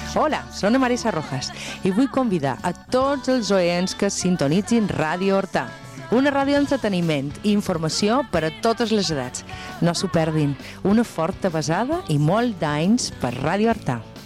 Hola, soc Marisa Rojas i vull convidar a tots els oients que sintonitzin Ràdio Hortà, una ràdio d'entreteniment i informació per a totes les edats. No s'ho perdin, una forta besada i molt d'anys per Ràdio Hortà.